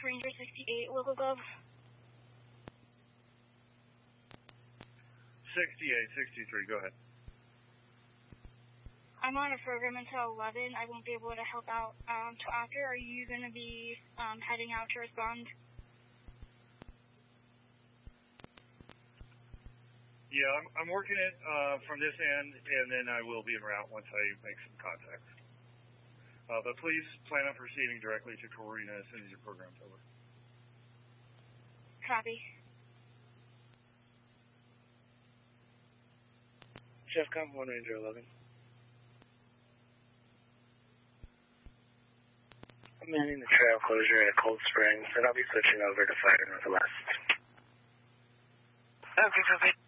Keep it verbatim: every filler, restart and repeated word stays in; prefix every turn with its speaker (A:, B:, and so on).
A: Ranger sixty-eight, local gov.
B: sixty-eight, sixty-three, go ahead.
A: I'm on a program until eleven. I won't be able to help out um, till after. Are you going to be um, heading out to respond?
B: Yeah, I'm, I'm working it uh, from this end, and then I will be en route once I make some contact. Uh, but please plan on proceeding directly to Corina as soon as your program's over.
A: Copy.
C: Chefcom one Ranger eleven. I'm manning the trail closure at Cold Springs, and I'll be switching over to Fighter Northwest.
D: Okay, copy.